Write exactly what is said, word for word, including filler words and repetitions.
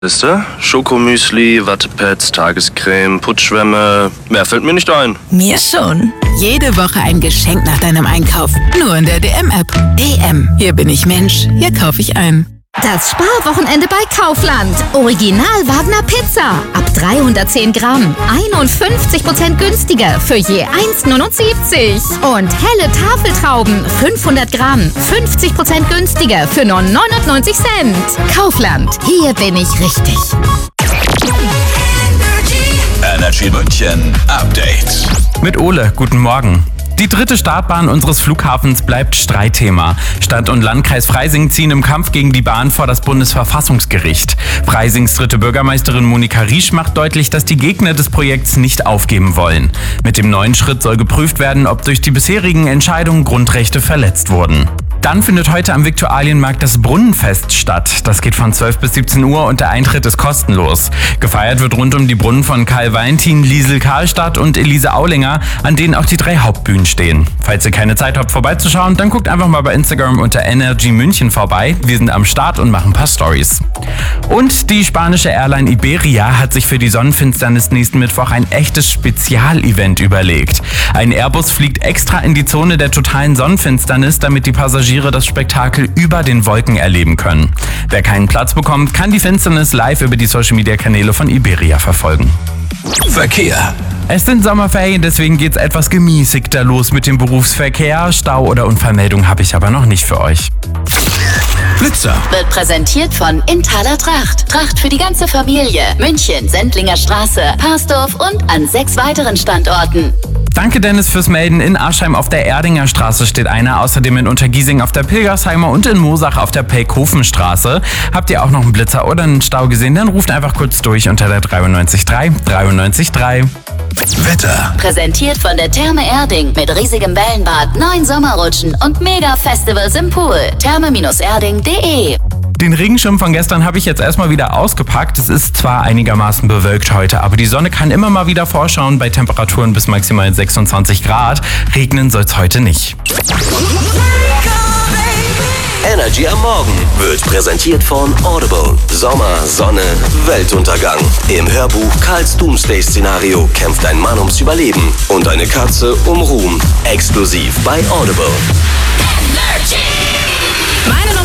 Liste? Schokomüsli, Wattepads, Tagescreme, Putzschwämme. Mehr fällt mir nicht ein. Mir schon. Jede Woche ein Geschenk nach deinem Einkauf. Nur in der D M-App. D M. Hier bin ich Mensch. Hier kaufe ich ein. Das Sparwochenende bei Kaufland. Original Wagner Pizza. Ab dreihundertzehn Gramm. einundfünfzig Prozent günstiger für je eins neunundsiebzig. Und helle Tafeltrauben. fünfhundert Gramm. fünfzig Prozent günstiger für nur neunundneunzig Cent. Kaufland. Hier bin ich richtig. Energy München Update. Mit Ole, guten Morgen. Die dritte Startbahn unseres Flughafens bleibt Streitthema. Stadt und Landkreis Freising ziehen im Kampf gegen die Bahn vor das Bundesverfassungsgericht. Freisings dritte Bürgermeisterin Monika Riesch macht deutlich, dass die Gegner des Projekts nicht aufgeben wollen. Mit dem neuen Schritt soll geprüft werden, ob durch die bisherigen Entscheidungen Grundrechte verletzt wurden. Dann findet heute am Viktualienmarkt das Brunnenfest statt. Das geht von zwölf bis siebzehn Uhr und der Eintritt ist kostenlos. Gefeiert wird rund um die Brunnen von Karl Valentin, Liesel Karlstadt und Elise Aulinger, an denen auch die drei Hauptbühnen stehen. Falls ihr keine Zeit habt vorbeizuschauen, dann guckt einfach mal bei Instagram unter Energy München vorbei. Wir sind am Start und machen ein paar Stories. Und die spanische Airline Iberia hat sich für die Sonnenfinsternis nächsten Mittwoch ein echtes Spezialevent überlegt. Ein Airbus fliegt extra in die Zone der totalen Sonnenfinsternis, damit die Passagiere das Spektakel über den Wolken erleben können. Wer keinen Platz bekommt, kann die Finsternis live über die Social-Media-Kanäle von Iberia verfolgen. Verkehr. Es sind Sommerferien, deswegen geht's etwas gemäßigter los mit dem Berufsverkehr. Stau oder Unfallmeldung habe ich aber noch nicht für euch. Blitzer. Wird präsentiert von Inthaler Tracht. Tracht für die ganze Familie. München, Sendlinger Straße, Parsdorf und an sechs weiteren Standorten. Danke Dennis fürs Melden. In Aschheim auf der Erdinger Straße steht einer, außerdem in Untergiesing auf der Pilgersheimer und in Moosach auf der Pelkhofenstraße. Habt ihr auch noch einen Blitzer oder einen Stau gesehen, dann ruft einfach kurz durch unter der dreiundneunzig drei dreiundneunzig drei. Wetter. Präsentiert von der Therme Erding mit riesigem Wellenbad, neun Sommerrutschen und Mega-Festivals im Pool. therme erding punkt de. Den Regenschirm von gestern habe ich jetzt erstmal wieder ausgepackt. Es ist zwar einigermaßen bewölkt heute, aber die Sonne kann immer mal wieder vorschauen bei Temperaturen bis maximal sechsundzwanzig Grad. Regnen soll es heute nicht. Energy am Morgen wird präsentiert von Audible. Sommer, Sonne, Weltuntergang. Im Hörbuch Karls Doomsday-Szenario kämpft ein Mann ums Überleben und eine Katze um Ruhm. Exklusiv bei Audible. Meine